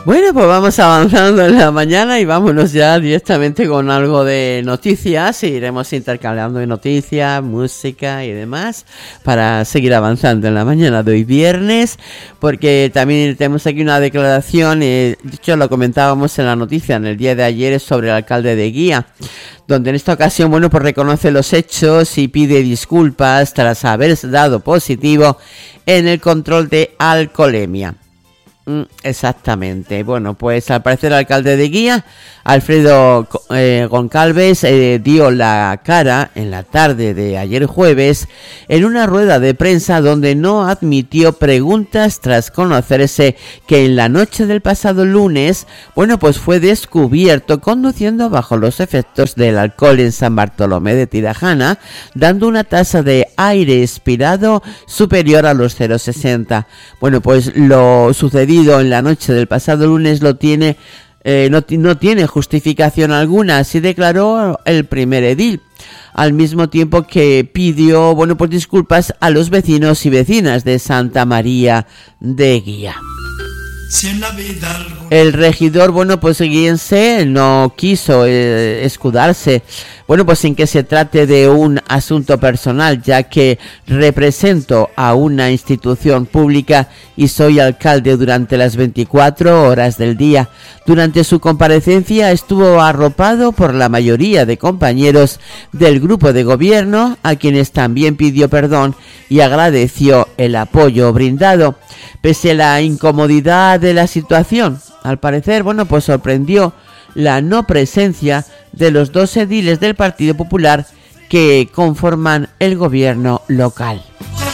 Bueno, pues vamos avanzando en la mañana y vámonos ya directamente con algo de noticias. Iremos intercalando de noticias, música y demás para seguir avanzando en la mañana de hoy viernes, porque también tenemos aquí una declaración, de hecho lo comentábamos en la noticia en el día de ayer, sobre el alcalde de Guía, donde en esta ocasión, bueno, pues reconoce los hechos y pide disculpas tras haber dado positivo en el control de alcoholemia. Exactamente. Bueno, pues al parecer el alcalde de Guía, Alfredo Goncalves, dio la cara en la tarde de ayer jueves en una rueda de prensa donde no admitió preguntas tras conocerse que en la noche del pasado lunes, bueno, pues fue descubierto conduciendo bajo los efectos del alcohol en San Bartolomé de Tirajana, dando una tasa de aire expirado superior a los 0,60. Bueno, pues lo sucedido en la noche del pasado lunes no tiene justificación alguna, así declaró el primer edil, al mismo tiempo que pidió, bueno, pues disculpas a los vecinos y vecinas de Santa María de Guía. El regidor, bueno, pues guíense, no quiso escudarse, bueno, pues sin que se trate de un asunto personal, ya que represento a una institución pública y soy alcalde durante las 24 horas del día. Durante su comparecencia estuvo arropado por la mayoría de compañeros del grupo de gobierno, a quienes también pidió perdón y agradeció el apoyo brindado. Pese a la incomodidad de la situación, al parecer, bueno, pues sorprendió la no presencia de los dos ediles del Partido Popular que conforman el gobierno local.